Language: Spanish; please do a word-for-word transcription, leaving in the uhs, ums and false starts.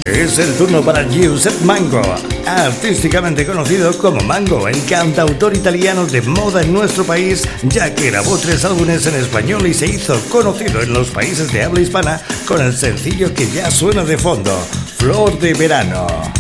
Es el turno para Giuseppe Mango, artísticamente conocido como Mango, el cantautor italiano de moda en nuestro país, ya que grabó tres álbumes en español y se hizo conocido en los países de habla hispana con el sencillo que ya suena de fondo, Flor de Verano.